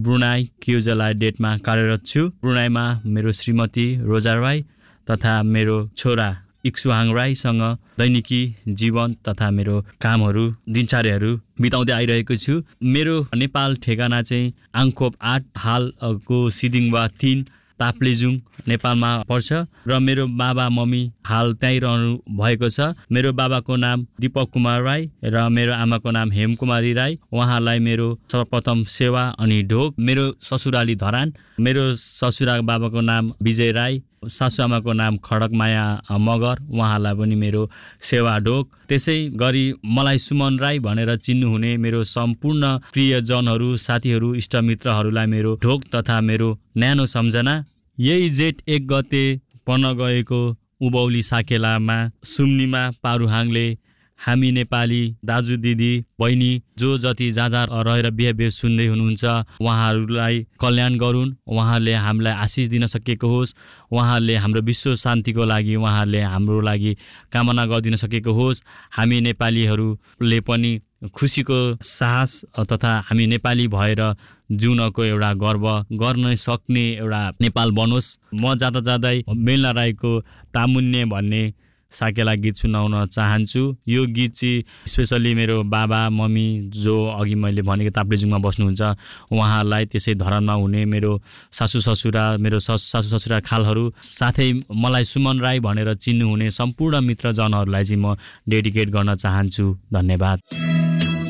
Brunei क्युजलाई डेटमा कार्यरत छु। ब्रुनाईमा मेरो श्रीमती रोजा राई तथा मेरो छोरा इक्सुहाङ राईसँग दैनिकी जीवन तथा मेरो कामहरू दिनचर्याहरू बिताउँदै आइरहेको छु। मेरो नेपाल ठेगाना चाहिँ आङखोप 8 हालको सिदिङवा 3 ताप्लेजुङ नेपालमा पर्छ र मेरो बाबा मम्मी हाल त्यहीँ रहनु भएको छ। मेरो बाबाको नाम दीपक कुमार राई र मेरो आमाको नाम हेमकुमारी राई। उहाँलाई मेरो सर्वप्रथम सेवा अनि ढोक। मेरो ससुराली धरान। मेरो ससुरा बाबाको नाम विजय राई, सासुआमाको नाम खडकमाया मगर, उहाँलाई पनि मेरो सेवा ढोक। त्यसै गरी मलाई सुमन राई भनेर चिन्नुहुने मेरो सम्पूर्ण प्रियजनहरू, साथीहरू, इष्टमित्रहरूलाई मेरो ढोक तथा मेरो न्यानो सम्झना। यही जेठ 1 गते पर्न गएको उभौली साकेलामा सुम्नीमा पारुहाङले हामी नेपाली दाजु दिदी बहिनी जो जति जहाँ रहेर बिहे सुन्दै हुनुहुन्छ उहाँहरूलाई कल्याण गरून्, उहाँहरूले हामीलाई आशिष दिन सकेको होस्, उहाँहरूले हाम्रो विश्व शान्तिको लागि उहाँहरूले हाम्रो लागि कामना गरिदिन सकेको होस्। हामी नेपालीहरूले पनि खुसीको साहस तथा हामी नेपाली भएर जिउनको एउटा गर्व गर्न सक्ने एउटा नेपाल बनोस्। म जाँदा जाँदै मेलना राईको तामुन्ने भन्ने साकेला गीत सुनाउन चाहन्छु। यो गीत चाहिँ स्पेसली मेरो बाबा मम्मी जो अघि मैले भनेको ताप्लेजुङमा बस्नुहुन्छ उहाँहरूलाई, त्यसै धरानमा हुने मेरो सासु ससुरा, मेरो सासु ससुरा खालहरू, साथै मलाई सुमन राई भनेर चिन्नुहुने सम्पूर्ण मित्रजनहरूलाई चाहिँ म डेडिकेट गर्न चाहन्छु। धन्यवाद।